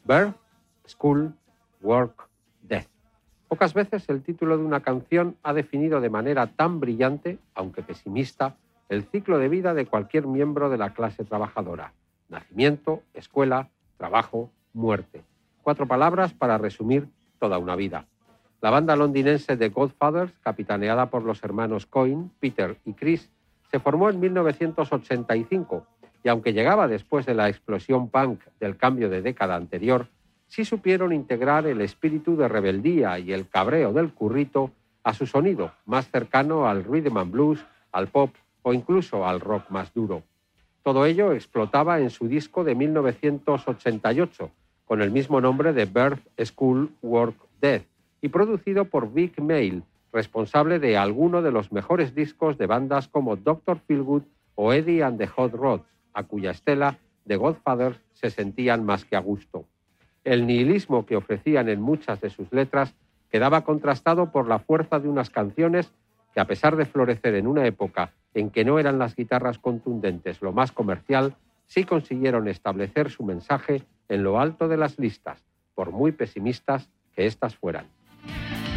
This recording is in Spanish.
Birth, School, Work, Death. Pocas veces el título de una canción ha definido de manera tan brillante, aunque pesimista, el ciclo de vida de cualquier miembro de la clase trabajadora. Nacimiento, escuela, trabajo, muerte. 4 palabras para resumir toda una vida. La banda londinense The Godfathers, capitaneada por los hermanos Cohen, Peter y Chris, se formó en 1985 y aunque llegaba después de la explosión punk del cambio de década anterior, sí supieron integrar el espíritu de rebeldía y el cabreo del currito a su sonido, más cercano al rhythm and blues, al pop o incluso al rock más duro. Todo ello explotaba en su disco de 1988, con el mismo nombre de Birth, School, Work, Death, y producido por Vic Mail, responsable de alguno de los mejores discos de bandas como Dr. Feelgood o Eddie and the Hot Rods, a cuya estela The Godfathers se sentían más que a gusto. El nihilismo que ofrecían en muchas de sus letras quedaba contrastado por la fuerza de unas canciones que, a pesar de florecer en una época en que no eran las guitarras contundentes lo más comercial, sí consiguieron establecer su mensaje en lo alto de las listas, por muy pesimistas que éstas fueran.